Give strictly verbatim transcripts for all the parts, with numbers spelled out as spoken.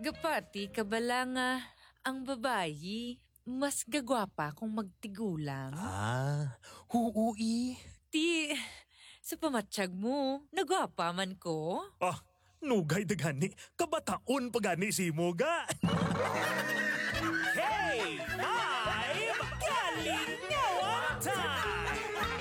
Gapati kabala nga ang babayi mas gagwapa kung magtigulang. Ah, huui. Ti, sa pamatsyag mo, nagwapa man ko? Ah, nugay dagani. Kabataon pagani si Moga. Hey, five! Kalingawan time!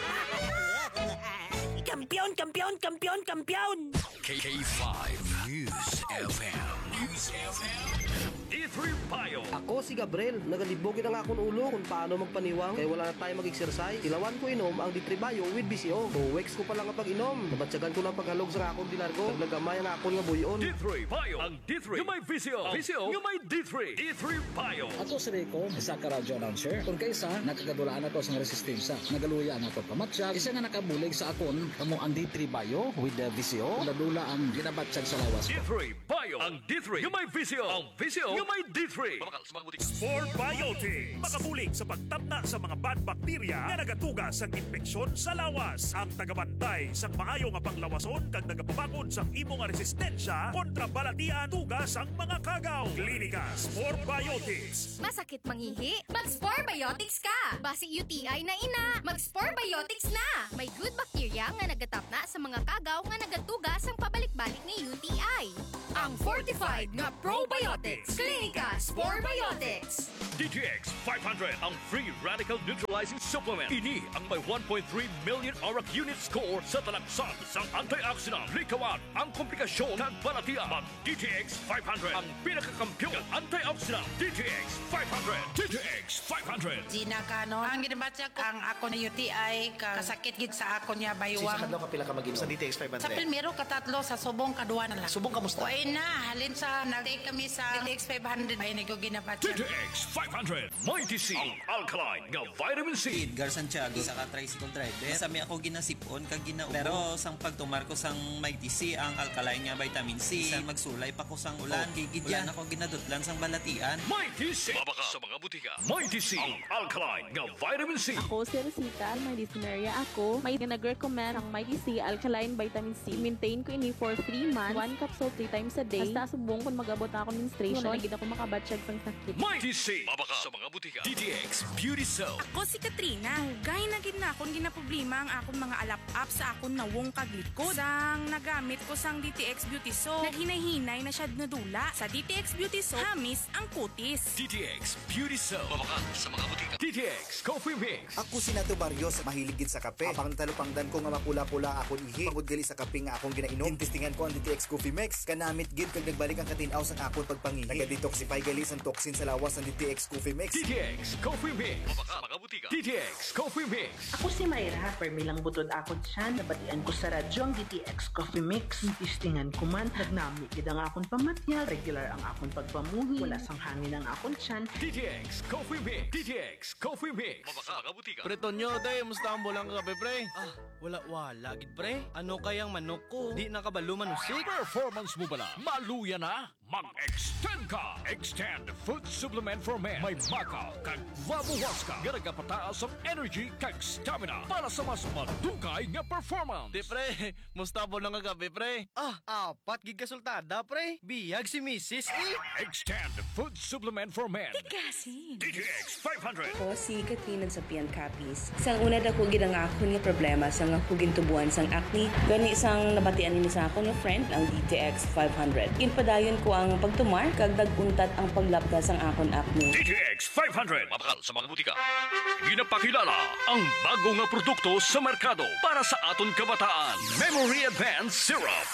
Kampiyon, kampiyon, kampiyon, kampiyon! K five News F M. News F M. D three Bio. Ako si Gabriel, nagalibogin ang akong ulo kung paano magpaniwang kaya wala na tayo mag-exercise. Ilawan ko inom ang D three Bio with B C O. Two weeks ko pa lang kapag inom. Nabatsagan ko lang paghalog sa akong dinargo. Naglagamay ang akong nga buyon. D three Bio. Ang D three yung may V C O. V C O yung may D three. D three Bio. Ako si Rico, isa ka radyo announcer. Kung kaysa, nakagadulaan ako sa resistensya. Nagaluya na ako pamatsyag. Isa nga nakabulig sa akon, kamo ang D three Bio with the V C O. Nadula ang ginabatsyag sa lawas. D three Bio. Ang D three yung may V C O. Ang V C O yung may D three. Sport Biotics. Makabulig sa pagtabna sa mga bad bakterya na nagatugas sa infeksyon sa lawas. Ang tagabantay sa maayo nga panglawason kag nagapabakod sa imo nga resistensya kontra balatian tugas ang mga kagaw. Klinika Sport Biotics. Masakit mangihi? Mag-Spore Biotics ka! Basi U T I na ina, mag-Spore Biotics na! May good bacteria nga nagatapna sa mga kagaw nga nagatugas ang pabalik-balik ni U T I. Ang fortified nga probiotics. Klinika Spore Biotics. D T X five hundred ang free radical neutralizing supplement. Ini ang may one point three million auric unit score sa talaksan sang antioxidant. Likawan ang komplikasyon ng balatian. Mag D T X five hundred ang pinakakampiyon ng antioxidant. D T X five hundred. D T X five hundred. Gina Kano, ang ginabatsa ko ang ako na U T I ka kasakit gid sa ako niya baywang. Sa kadlaw ka pila ka mag-inom sa D T X five hundred. Sa primero katatlo sa subong kaduwa na lang. Subong kamusta? Kuay na halin sa nag-take kami sa D T X five hundred ay nako ginabatsa. D T X five hundred. Mighty C. Ang alkaline nga vitamin C. Edgar Santiago sa ka-tricycle driver. Sami ako ginasipon kag ginaubo. Pero sang pagtumar ko sang Mighty C ang alkaline nga vitamin C. Sang magsulay pa ko sang ulan. Gigid yan ako ginadutlan sang balatian. Mighty C. Mabaka sa mga butika. Mighty C. Ang alkaline nga vitamin C. Ako si Rosita, may listenerya ako. May nag-recommend ang Mighty C alkaline vitamin C. Maintain ko ini for three months. One capsule three times a day. Hasta subong kung mag-abot na ako menstruation. Hindi na ako makabatsyag sang sakit. Mighty C. Mabaka sa mga butika. D T X Beauty Soap. Ako si Katrina. Hugay na gid na akong ginaproblema ang akong mga alap-up sa akong nawong kaglikod. Sang nagamit ko sang D T X Beauty Soap, naghinay-hinay na siya nadula. Sa D T X Beauty Soap, hamis ang kutis. D T X Beauty Soap. Mabaka sa mga butika. D T X Coffee Mix. Ako si Nato Barrios, mahiligid sa kape. Apang talupangdan ko nga mapula-pula akong ihi. Pagod gali sa kape nga akong ginainom. Tintistingan ko ang D T X Coffee Mix. Kanamit gid kag nagbalik ang katinaw sang akong pagpangihi. Nagadetoxify gali sang toxin sa lawas ng D T X Coffee Mix. D T X Coffee Mix. Mabaka mga butika. D T X Coffee Mix. Ako si Mayra, permilang butod akon siya, nabatian ko sa radyo ang D T X Coffee Mix. Tistingan ko man, nagnami gid ang akon pamatyal, regular ang akon pagpamuhi, wala sang hangin ang akon tiyan. D T X Coffee Mix. D T X Coffee Mix. Mabaka mga butika. Pretonyo, day, musta ang bulang ka, pre? Ah, wala-wala, gid, pre. Ano kayang manok ko? Di nakabalo manusik? Performance mo bala? Maluya na? Mag-extend ka! Extend Food Supplement for Men. May maka kag vabuwas ka. Nga nagapataas ang energy kag stamina para sa mas madugay nga performance. Di, pre. Musta ang bulang ka, pre? Ah, apat gig kasultada, pre. Biyag si Missus E. Extend Food Supplement for Men. Tigasin. D T X five hundred. Ako si Katrina sa Pian Capis. Sang una dako gid ang akon nga problema sang ako gintubuan sang acne. Gani sang nabatian ni sa akon nga friend ang D T X five hundred. Ginpadayon ko ang pagtumar kag daguntat ang paglabdas sang akon acne. D T X five hundred. Mabakal sa mga butika. Ginapakilala ang bago nga produkto sa merkado para sa aton kabataan. Memory Advanced Syrup.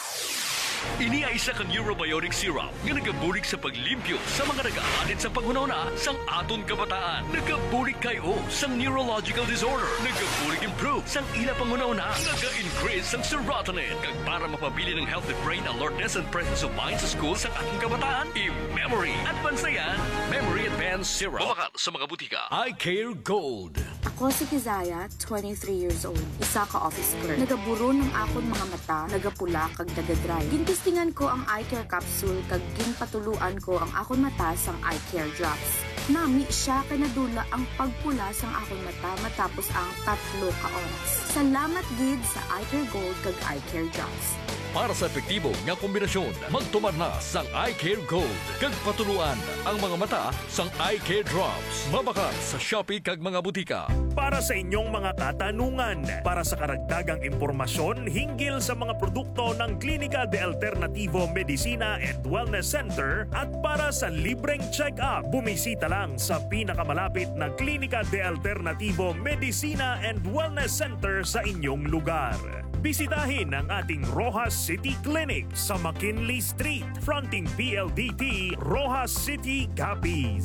Ini ay isa ka neurobiotic syrup nga nagabulig sa paglimpyo sa mga nag-aalit sa panghunahuna sang aton kabataan. Nagabulig kayo sang neurological disorder. Nagabulig improve sang ila panghunahuna. Naga-increase sang serotonin kag para mapabili ng healthy brain alertness and presence of mind sa school sang ating kabataan. I-memory advance na yan. Memory Advanced Syrup. Mabakal sa mga butika. I Care Gold. Ako si Kizaya, twenty-three years old. Isa ka office girl. Nagaburo ng akon mga mata, nagapula kag nagadry. Gintistingan ko ang eye care capsule kag ginpatuluan ko ang akon mata sang eye care drops. Nami siya kay nadula ang pagpula sang akong mata matapos ang tatlo ka oras. Salamat gid sa Eye Care Gold kag Eye Care Drops. Para sa epektibo nga kombinasyon, magtumar na sang Eye Care Gold. Kag patuluan ang mga mata sang Eye Care Drops. Mabakat sa Shopee kag mga butika. Para sa inyong mga katanungan, para sa karagdagang impormasyon hinggil sa mga produkto ng Klinika de Alternativo Medicina and Wellness Center at para sa libreng check-up, bumisita lang sa pinakamalapit na Klinika de Alternativo Medicina and Wellness Center sa inyong lugar. Bisitahin ang ating Rojas City Clinic sa McKinley Street, fronting P L D T, Rojas City, Capiz.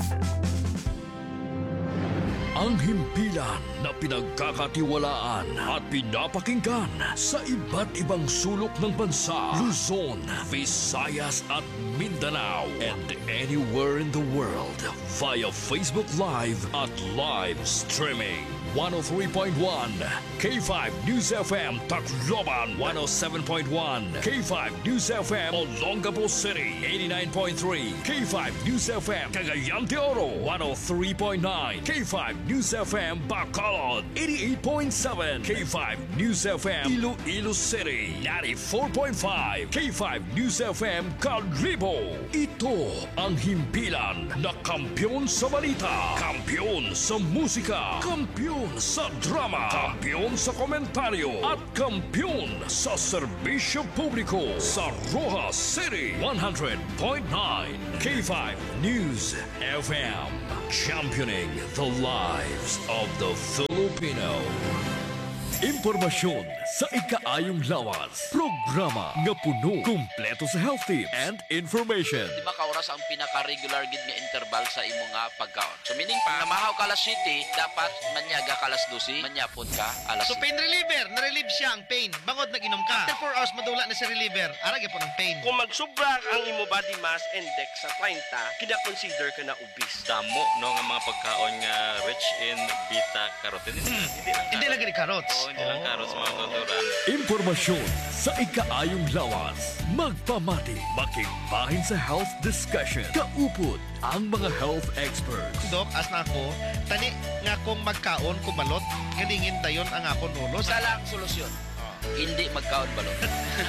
Ang himpilan na pinagkakatiwalaan at pinapakinggan sa iba't ibang sulok ng bansa, Luzon, Visayas at Mindanao, and anywhere in the world via Facebook Live at live streaming. one oh three point one K five News F M Tacloban, one oh seven point one K five News F M Olongapo City, eighty-nine point three K five News F M Cagayan de Oro, one oh three point nine K five News F M Bacolod, eighty-eight point seven K five News F M Iloilo City, ninety-four point five K five News F M Calibo. Ito ang himpilan na kampyon sa balita, kampyon sa musika, kampyon sa drama, kampyon sa komentaryo at kampyon sa serbisyo publiko sa Rojas City, one hundred point nine K five News F M, championing the lives of the Filipino. Impormasyon sa ikaayong lawas. Programa nga puno, kumpleto sa health tips and information. Di ba ka oras ang pinaka-regular gid nga interval sa imo nga pagkaon? So meaning pa, namahaw ka alas siyete, dapat manyaga ka alas dose, manyapon ka alas So pain reliever, na-relieve siya ang pain. Bangod nag-inom ka. After four hours madula na si reliever. Arag po ng pain. Kung magsubra ang imo body mass index sa thirty, kina-consider ka na obese. Damo no nga mga pagkaon nga rich in beta-carotene. Hmm. Hindi lang Hindi lang gani carrots. Oo, hindi lang carrots mga tuturan. Impormasyon sa ikaayong lawas. Magpamati, makigbahin sa health discussion. Kaupod ang mga health experts. Dok, as na ako, tani nga kung magkaon kumalot, galingin dayon ang akon ulo. Sa lang solusyon. Hindi magkaon balot.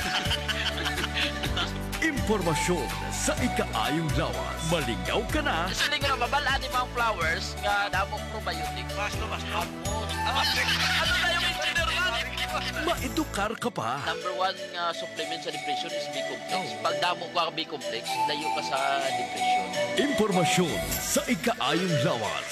Impormasyon sa ikaayong lawas. Malingaw ka na. Kasi hindi nga mabalaan ni mga flowers nga damong probiotic. Basta, basta. Ano na yung engineer nga? Maedukar ka pa. Number one nga supplement sa depression is B-complex. Pag damo ko ang B-complex, layo ka sa depression. Impormasyon sa ikaayong lawas.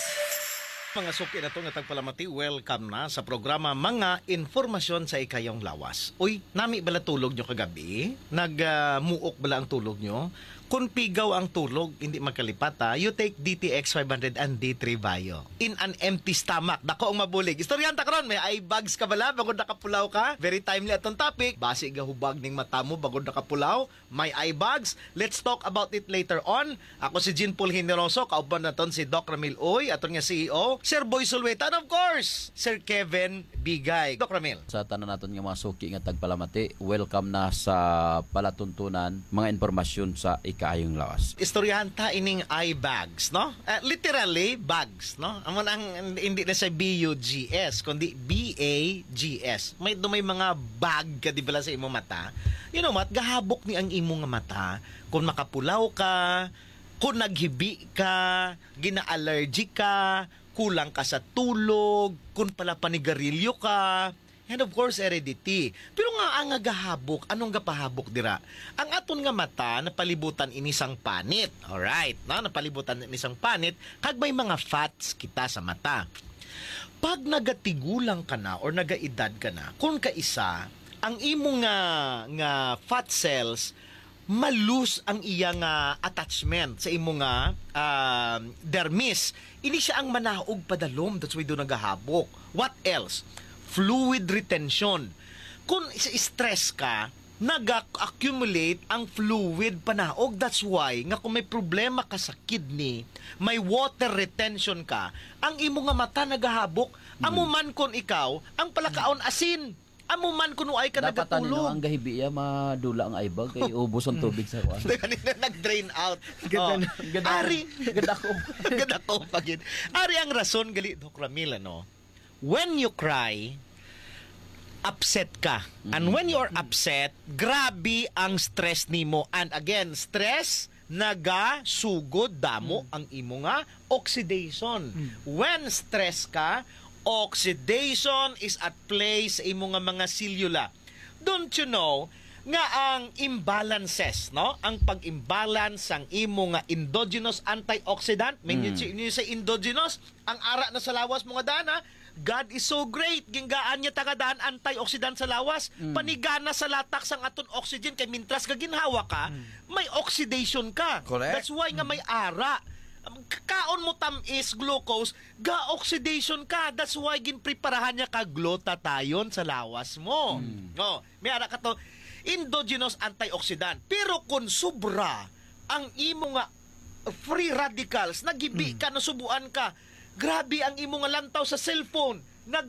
Mga suki na ito nga tagpalamati, welcome na sa programa Mga Informasyon sa Ikayong Lawas. Uy, nami bala tulog nyo kagabi? Nag-muok uh, bala ang tulog nyo? Kung pigaw ang tulog, hindi magkalipat ha, you take D T X five hundred and D three Bio. In an empty stomach. Dako ang mabulig. Istoryanta karon, may eye bags ka bala, bagod nakapulaw ka. Very timely atong topic. Basi gahubag ning mata mo, bagod nakapulaw. May eye bags. Let's talk about it later on. Ako si Jean Paul Generoso, kauban naton si Doc Ramil Uy, aton nga C E O, Sir Boy Sulweta, and of course, Sir Kevin Bigay. Doc Ramil. Sa tanan naton nga mga suki nga tagpalamati, welcome na sa palatuntunan mga impormasyon sa ikaayong lawas. Istoryanta ining eye bags, no? Uh, literally, bags, no? Amon ang hindi na sa B U G S, kundi B A G S. May dumay mga bag ka di bala sa imong mata. You know what? Gahabok ni ang imong mata kung makapulaw ka, kung naghibi ka, gina-allergic ka, kulang ka sa tulog, kung pala panigarilyo ka, and of course, heredity. Pero nga ang gahabok, anong gapahabok dira? Ang aton nga mata, napalibutan inisang panit. Alright, no? Napalibutan inisang panit, kag may mga fats kita sa mata. Pag nagatigulang ka na or nagaedad ka na, kung kaisa, ang imong nga, nga fat cells, malus ang iyang uh, attachment sa imong nga uh, dermis. Ini siya ang manaog padalom, that's why doon nagahabok. What else? Fluid retention. Kung stress ka, nag-accumulate ang fluid panaog. That's why, nga kung may problema ka sa kidney, may water retention ka, ang imo nga mata nagahabok, mm. amo man kon ikaw, ang palakaon asin. Amo man kuno ay ka Dapat ano, nagatulog. ang gahibi ya madula ang aibag kay ubos ang tubig sa kuan. Kanina nag-drain out. Ganda- Oh. ganda- Ari, ganda ko. ganda ko pagin. Ari ang rason gali Doc Ramil ano. When you cry, upset ka. And when you are upset, grabe ang stress nimo. And again, stress naga sugod damo ang imo nga oxidation. When stress ka, oxidation is at play sa imo nga mga selula. Don't you know nga ang imbalances, no? Ang pag-imbalance ang imo nga endogenous antioxidant, may mm. niyo sa endogenous, ang ara na sa lawas mga dana, God is so great. Ginggaan niya tagadaan antioxidant sa lawas. Mm. Panigana sa latak sang aton oxygen kay mintras ka ginhawa ka, mm. may oxidation ka. Correct. That's why nga may ara. Kaon mo tamis glucose, ga-oxidation ka. That's why ginpreparahan niya ka glutathione sa lawas mo. Mm. No, may ara ka to endogenous antioxidant. Pero kung sobra ang imo nga free radicals, nagibi ka, nasubuan ka, grabe ang imo nga lantaw sa cellphone, nag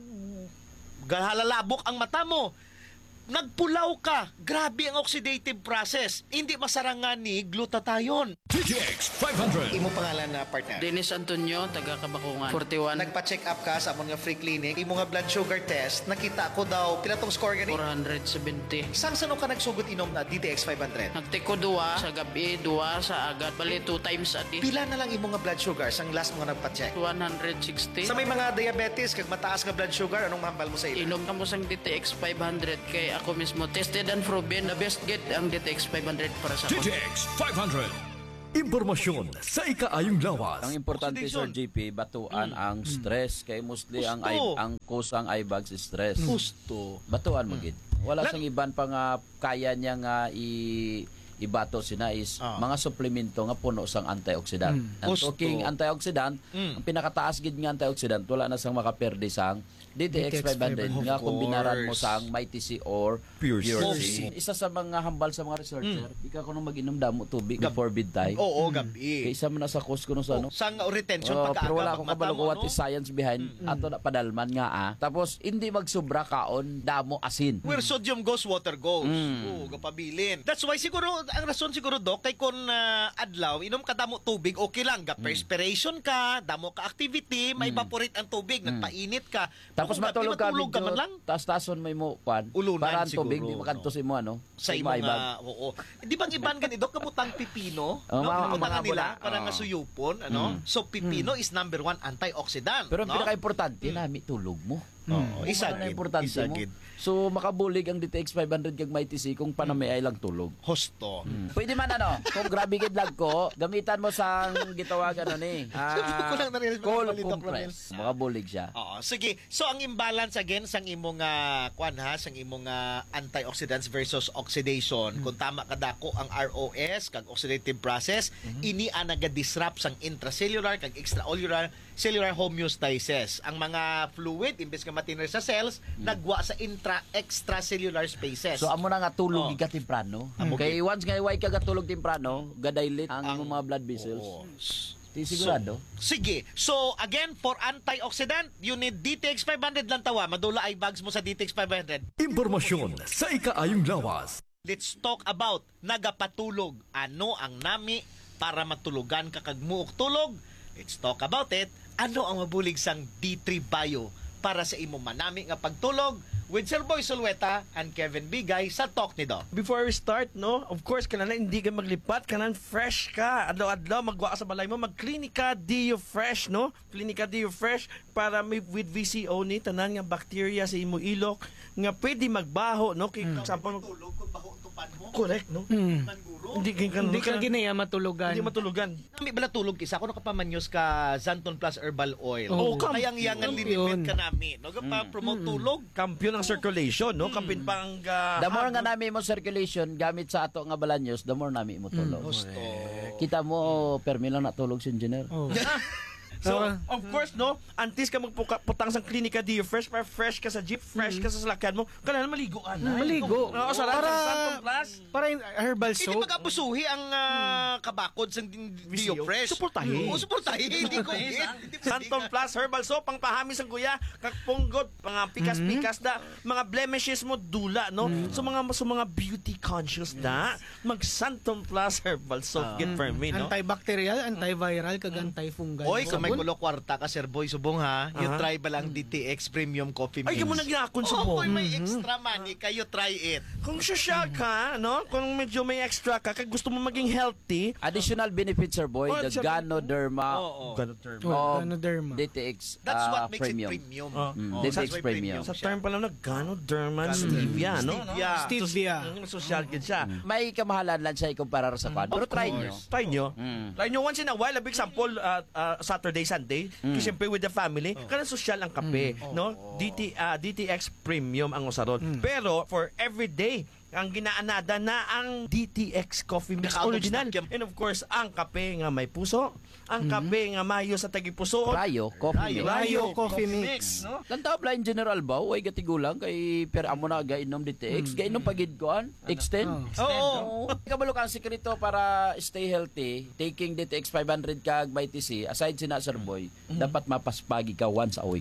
gahalalabok ang mata mo, nagpulaw ka, grabe ang oxidative process. Hindi masarangan ni glutathione. D T X five hundred. Imo pangalan na partner? Dennis Antonio, taga Kabakungan. forty-one. Nagpa-check up ka sa amon nga free clinic, imo nga blood sugar test, nakita ko daw pila tong score gani? four seventy. Sang sano ka nagsugot inom na D T X five hundred? Nagtiko duwa sa gabi, duwa sa agat, bali two times a day. Pila na lang imo nga blood sugar sang last mo nga nagpa-check? one sixty. Sa may mga diabetes kag mataas nga blood sugar, anong mahambal mo sa ila? Inom ka mo sang D T X five hundred kay ako mismo tested and proven the best get ang D T X five hundred para sa D T X five hundred. Impormasyon sa ikaayong lawas. Ang importante Sir J P, batuan Mm. ang stress kay mostly ang Gusto. ay, ang cause ang eye bags is stress. Gusto. Batuan mo gid. Wala Lang- sang iban pa nga kaya niya nga i ibato sina is Ah. mga suplemento nga puno sang antioxidant. Mm. Ang Gusto. talking antioxidant, Mm. ang pinakataas gid nga antioxidant wala na sang makaperde sang D T X five hundred Of nga kombinaran mo course. sang Mighty C or Pure Pure C. C. Isa sa mga hambal sa mga researcher, ika kuno mag-inom damo tubig before bedtime. Oo, gabi. Kay isa man na sa cause kuno sa ano. Sang retention Oh, pagkaaga pero wala akong pagmata kabalo mo, what no? is science behind ato na padalman nga ah. Tapos hindi magsubra kaon damo asin. Where sodium goes, water goes. Mm. Oo, gapabilin. That's why siguro, ang rason siguro, Dok, kay kung uh, adlaw, inom ka damo tubig, okay lang. Ga-perspiration ka, damo ka activity, may evaporate ang tubig, nagpainit ka. Tapos Kung matulog ka, matulog ka man lang. taas-tason may mo kwan. Ulunan Parang siguro, tubig, di makantos mo ano. Sa Sa imong, ibag. uh, oo. Di bang iban ganito, kabutang pipino? Oh, no? mga- Kabutangan mga nila, bula. parang Oh. nga suyupon, ano? Mm. So, pipino is number one antioxidant. Pero ang no? pinaka-importante, nami tulog mo. Oo, Kung isa ano na gid, importante isa mo. gid. So makabulig ang D T X five hundred kag Mighty C kung panamay ay lang tulog. Hosto. Pwede man ano, kung grabe gid lag ko, gamitan mo sang gitawag ano ni. Ko lang narinig, cold balita, compress. Makabulig siya. Oo, sige. So ang imbalance again sang imong uh, kwan ha, sang imong uh, antioxidants versus oxidation. Kung tama kadako ang R O S kag oxidative process, ini ang naga-disrupt sang intracellular kag extracellular cellular homeostasis. Ang mga fluid imbes nga matinir sa cells, nagwa sa intra extracellular spaces. So amo na nga tulog Oh. giga temprano. Amo Kay gid. once nga way ka gatulog temprano, gadailit ang, mga blood vessels. Di sigurado. So, sige. So, again, for antioxidant, you need D T X five hundred lang tawa. Madula ay bags mo sa D T X five hundred. Impormasyon sa ikaayong lawas. Let's talk about nagapatulog. Ano ang nami para matulugan ka kag muok tulog? Let's talk about it. Ano ang mabulig sang D three Bio para sa imo manami nga pagtulog? With Sir Boy Solueta and Kevin Bigay sa Talk ni Doc. Before we start, no, of course, kananan hindi ka maglipat, kanan fresh ka. Adlaw-adlaw, magwa ka sa balay mo, mag-Clinica Dio Fresh, no? Clinica Dio Fresh para may with V C O ni, tanan nga bacteria sa imo ilok, nga pwede magbaho, no? Kay, mm. Example, tulog kung baho ang tupan mo. correct, no? Mm. Hindi ka, Hindi ka ginaya matulugan. Hindi matulugan. Nami bala tulog isa ako nakapamanyos ka Xanton Plus Herbal Oil. Oh, Oh, kayang yangan linimit ka nami. No, pa promote tulog. Kampiyon ng circulation, no? Kampiyon pa ang uh, The more nga nami mo circulation gamit sa ato nga balanyos, the more nami mo tulog. Gusto. Kita mo, permi lang natulog si engineer. So, Oo. of course, no, antes ka magputang sa Klinika Dio Fresh, para fresh ka sa jeep, fresh ka sa salakyan mo, kailangan maligo ka na. Mm, maligo. Oo, sarap. Para- Santon Plus. Para yung herbal Hindi soap. magapusuhi ang ah, kabakod sa Dio Fresh. Suportahin. Oo, suportahin. Hindi ko get. Santon Plus Herbal Soap, pang pahamis ang kuya, kakpunggod, mga pikas-pikas na, mga blemishes mo, dula, no? So mga so mga beauty conscious na, mag Santon Plus Herbal Soap, get for me, no? Antibacterial, antiviral, kag antifungal. Oy, kung may Sabon. kulo kwarta ka, Sir Boy, subong ha, yung Aha. try ba lang D T X Premium Coffee Mix? Ay, kamo nagyakon Oo, subong. kung may extra money, kayo try it. Kung social ka, no? Kung medyo may extra ka, kag gusto mo maging healthy, Additional benefits, Sir Boy, Oh, the sir- Ganoderma Oo. Ganoderma. of Ganoderma. D T X That's uh, what makes Premium. it premium. Oh. Mm, Oh, D T that's X why Premium. Sa term pa lang na Ganoderma and Stevia, no? Stevia. Stevia. Mm, social good siya. May kamahalan lang siya ikumpara sa kwan. Pero try nyo. Try nyo. Mm. Try nyo once in a while. A big example, uh, uh, Saturday, Sunday. Kasi siyempre with the family, kanang social ang kape. No? D T, uh, D T X Premium ang usaron. Pero for everyday, ang ginaanada na ang D T X Coffee Mix Nakaabot original. stock yan. And of course, ang kape nga may puso, ang kape nga mayo sa tagipuso. Rayo, coffee mix. Rayo Coffee Mix. no? Lantaw pala in general ba? Uy, gatigulang kay per amo na gainom D T X. Gainom pagid koan. Extend. Oo. Kabalo ka ang sekreto para stay healthy. Taking D T X five hundred kag by T C. Aside sina Sir Boy, dapat mapaspagi ka once a week.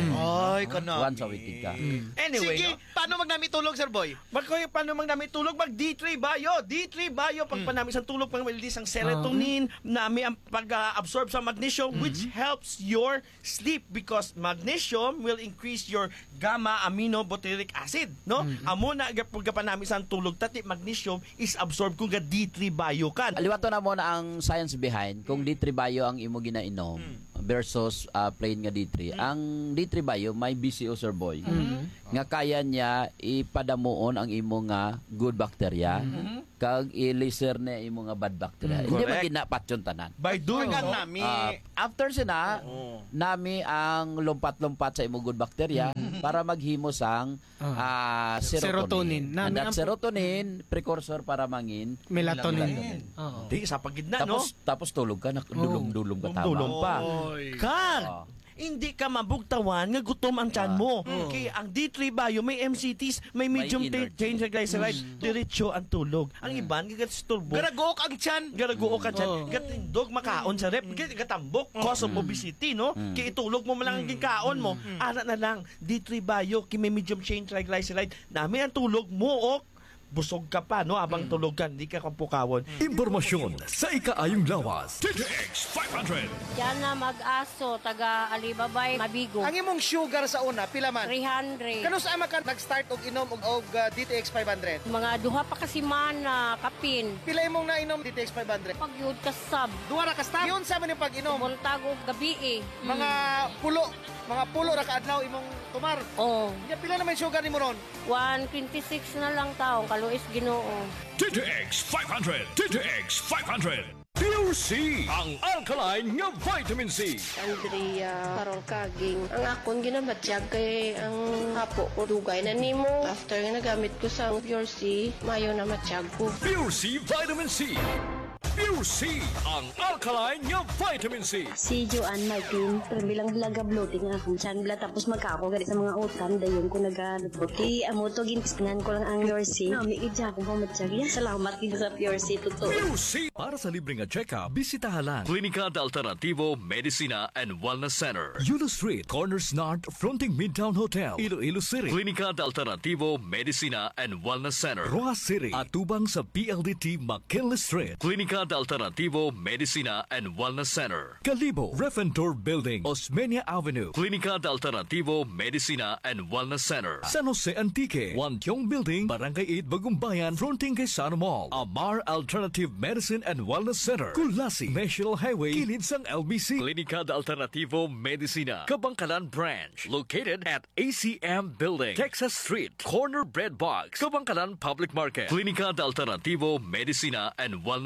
Ay, kanami. Once a week ka. Anyway, Sige, no? paano magnami tulog, Sir Boy? Magkoy paano mang nami tulog mag D three Bio. D three Bio pag panami sa tulog pang release ang serotonin, nami ang pag-absorb sa magnesium which helps your sleep because magnesium will increase your gamma amino butyric acid, no? Amo na gapud ka panami sa tulog tati magnesium is absorbed kung ga D three Bio kan. Aliwato na mo na ang science behind kung D three Bio ang imo ginainom versus uh, plain nga D three. Ang D three Bio may B C O, Sir Boy. Nga kaya niya ipadamuon ang imo nga good bacteria kag i-laser na imo nga bad bacteria. Hindi Correct. magina patyon tanan. By doing Hanggang so, nami. Ah, after sina, nami ang lumpat-lumpat sa imo good bacteria para maghimo sang ah, Serotonin. serotonin. Nami And that ang- serotonin, precursor para mangin melatonin. Oo. di sa pagidna, no? Tapos tapos tulog ka, nakadulong-dulong ka tama. Dulong pa. Kag, Ah. hindi ka mabugtawan nga gutom ang tiyan mo. Kaya ang D three Bio may M C Ts, may May medium energy. change triglyceride, diretso ang tulog. Ang iban gagat turbo. Garagok ang tiyan. Garaguo ka dyan. Gatindog makaon sa rep. Gatambok. Cause of obesity, no? Kaya itulog mo malang ang gikaon mo. Ana na lang. D three Bio, kaya may medium chain triglyceride. Nami ang tulog mo, ok. Busog ka pa, no? Abang tulog ka, hindi ka kampukawon. Impormasyon sa ikaayong lawas. D T X five hundred. Diyan na mag-aso, taga Alibabay, Mabigo. Ang imong sugar sa una, pila man? three hundred. Kano sa ama ka nag-start og inom og, og uh, D T X five hundred? Mga duha pa kasi man na kapin. Pila imong nainom D T X five hundred? Pag yun ka sab. Duha ra ka stop. Yun sa man yung pag-inom. Buntag og gabi eh. Mga pulo, mga pulo ra ka adlaw imong tumar. Oh. Ya pila naman yung sugar nimo ron? one twenty-six na lang taong, kaluis ginoo. D T X five hundred. D T X five hundred. Pure C, ang alkaline nga vitamin C. Andrea Karol Kaging. Ang akon ginabatyag kay ang hapo ko dugay na nimo. After nga nagamit ko sa Pure C, mayo na matyag ko. Pure C Vitamin C. Pure C, ang alkaline nga vitamin C. Si Joanne Martin, pero bilang laga bloating nga akong tiyan bila tapos magkako gali sa mga utan dayon ko nagalupot. Kaya amo to gintistingan ko lang ang Pure C. Nami idya akong pamatyag. Yan, salamat din sa Pure C totoo. Pure C. Para sa libreng check-up, bisitahan lang Klinika de Alternativo Medicina and Wellness Center. Yulo Street, Corners North, fronting Midtown Hotel, Iloilo City. Klinika de Alternativo Medicina and Wellness Center. Rojas City, atubang sa P L D T McKinley Street. Klinika de Alternativo Medicina and Wellness Center. Calibo, Refentor Building, Osmeña Avenue. Klinika de Alternativo Medicina and Wellness Center. San Jose Antique, Wantiong Building, Barangay eight, Bagumbayan, fronting kay Sana Mall. Amar Alternative Medicine and Wellness Center. Kulasi, National Highway, kilid sang L B C. Klinika de Alternativo Medicina, Kabangkalan Branch. Located at A C M Building, Texas Street, Corner Bread Box, Kabangkalan Public Market. Klinika de Alternativo Medicina and Wellness Center.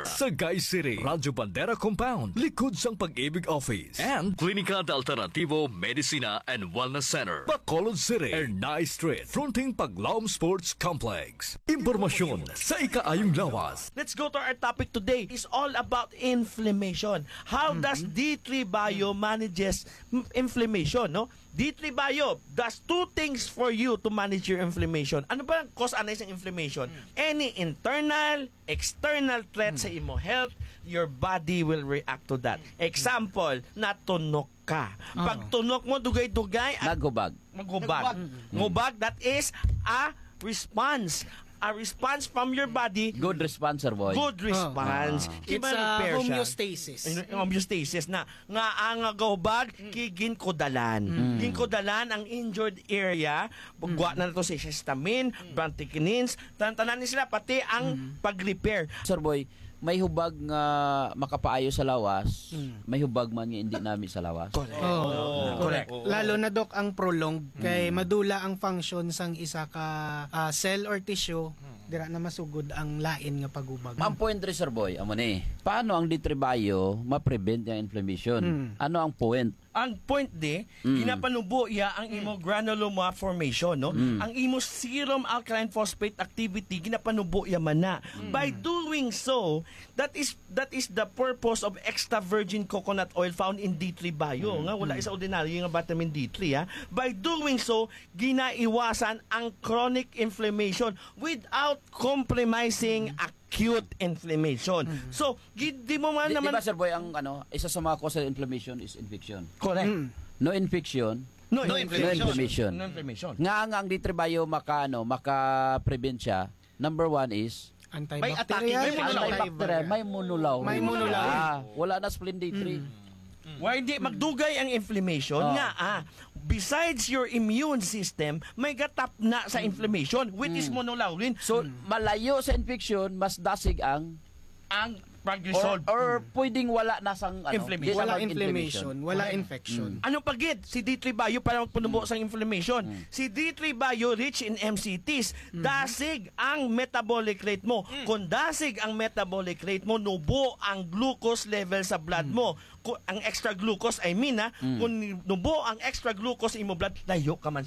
Sagay City, Radyo Bandera Compound, likod sang Pag-ibig Office, and Klinika de Alternativo Medicina and Wellness Center, Bacolod City, Ernay Street, fronting Paglaom Sports Complex. Impormasyon sa ikaayong lawas. Let's go to our topic today. It's all about inflammation. How does D three Bio manages m- inflammation, no? D three Bio does two things for you to manage your inflammation. Ano ba ang cause anay ng inflammation? Any internal, external threat sa imo health, your body will react to that. Example, natunok ka. Pag tunok mo, dugay-dugay, at Naghubag. maghubag. Ngubag, that is a response. A response from your body. Good response, sir boy. Good response. Ah. Iba It's a repair siya. homeostasis. Ay, homeostasis na nga ang gahubag kigin kodalan. Mm. Gin kodalan ang injured area. Pagwa na to sa histamine, brantikinins, tanan ni sila pati ang pag-repair. Sir boy, may hubag nga makapaayo sa lawas, may hubag man nga hindi namin sa lawas. Correct. Oh, correct. Lalo na dok ang prolonged kay madula ang function sang isa ka ah, cell or tissue dira na masugod ang lain nga pagubag. Ang point rin, sir boy, amo ni. Paano ang D three Bio ma-prevent yung inflammation? Mm. Ano ang point? Ang point di, Mm. ginapanubo iya ang imo granuloma formation, no? Mm. Ang imo serum alkaline phosphate activity ginapanubo iya man na. By doing so, that is that is the purpose of extra virgin coconut oil found in D three Bio, nga wala isa ordinaryo nga vitamin D three, ha. By doing so, ginaiwasan ang chronic inflammation without compromising acute inflammation. So, gi- di mo man Di, naman di ba, sir boy, ang ano, isa sa mga cause of inflammation is infection. correct. No infection, No, no inflammation. No inflammation. Nga ang ang D three Bio maka ano, maka-prevent siya. Number one is Antibacterial, attacking, may antibacterial, may monulaw. May monulaw. Ah, wala na spleen D three. Why hindi magdugay ang inflammation Oh. nga ah besides your immune system may gatap na sa inflammation which is monolaurin So, malayo sa infection, mas dasig ang ang or, pag-resolve. or pwedeng wala na sang ano, Inflammation. di na Wala mag-inflammation. inflammation, wala infection. Ano pagid si D three Bio para magpunubo sa inflammation? Si D three Bio rich in M C Ts. Dasig ang metabolic rate mo. Kung dasig ang metabolic rate mo, nubo ang glucose level sa blood mo. Kung ang extra glucose, I mean ha, kung nubo ang extra glucose imo blood, layo ka man